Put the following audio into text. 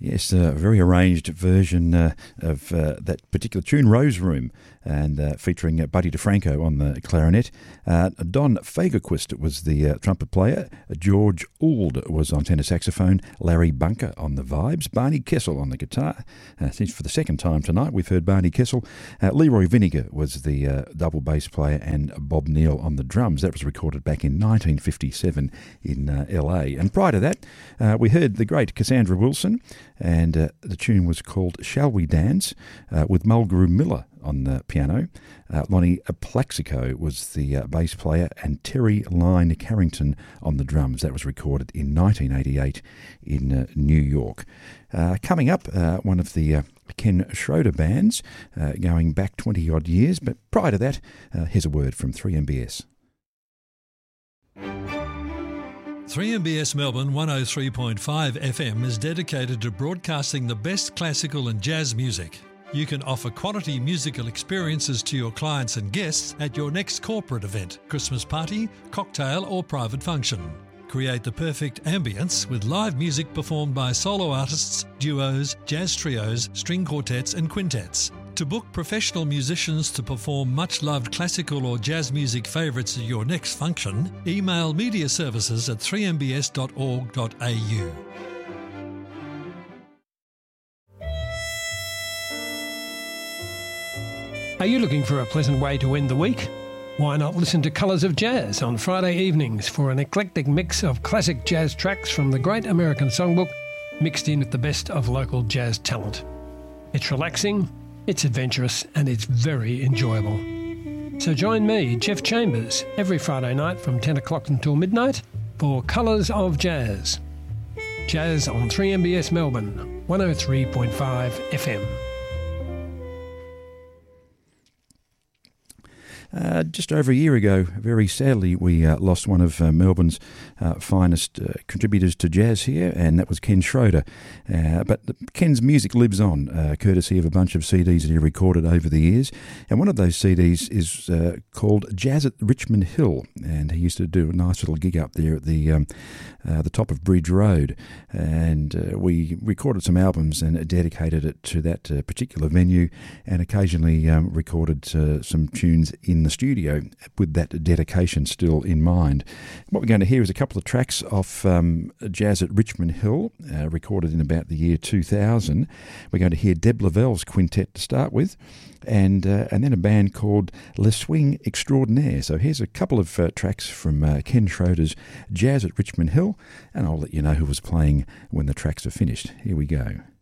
Yes, a very arranged version of that particular tune, Rose Room, and featuring Buddy DeFranco on the clarinet. Don Fagerquist was the trumpet player. George Ould was on tenor saxophone. Larry Bunker on the vibes. Barney Kessel on the guitar. Since for the second time tonight, we've heard Barney Kessel. Leroy Vinegar was the double bass player, and Bob Neal on the drums. That was recorded back in 1957 in LA. And prior to that, we heard the great Cassandra Wilson, and the tune was called Shall We Dance, with Mulgrew Miller on the piano. Lonnie Plaxico was the bass player, and Terry Lyne Carrington on the drums. That was recorded in 1988 in New York. Coming up, one of the Ken Schroeder bands, going back 20-odd years, but prior to that, here's a word from 3MBS. 3MBS Melbourne 103.5 FM is dedicated to broadcasting the best classical and jazz music. You can offer quality musical experiences to your clients and guests at your next corporate event, Christmas party, cocktail or private function. Create the perfect ambience with live music performed by solo artists, duos, jazz trios, string quartets and quintets. To book professional musicians to perform much-loved classical or jazz music favourites at your next function, email mediaservices@3mbs.org.au. Are you looking for a pleasant way to end the week? Why not listen to Colours of Jazz on Friday evenings for an eclectic mix of classic jazz tracks from the Great American Songbook mixed in with the best of local jazz talent. It's relaxing, it's adventurous, and it's very enjoyable. So join me, Jeff Chambers, every Friday night from 10 o'clock until midnight for Colours of Jazz. Jazz on 3MBS Melbourne, 103.5 FM. Just over a year ago, very sadly, we lost one of Melbourne's finest contributors to jazz here, and that was Ken Schroeder. But Ken's music lives on, courtesy of a bunch of CDs that he recorded over the years. And one of those CDs is called Jazz at Richmond Hill, and he used to do a nice little gig up there at the top of Bridge Road. And we recorded some albums and dedicated it to that particular venue, and occasionally recorded some tunes in the studio with that dedication still in mind. What we're going to hear is a couple of tracks off Jazz at Richmond Hill, recorded in about the year 2000. We're going to hear Deb Lavell's quintet to start with, and then a band called Le Swing Extraordinaire. So here's a couple of tracks from Ken Schroeder's Jazz at Richmond Hill, and I'll let you know who was playing when the tracks are finished. Here we go.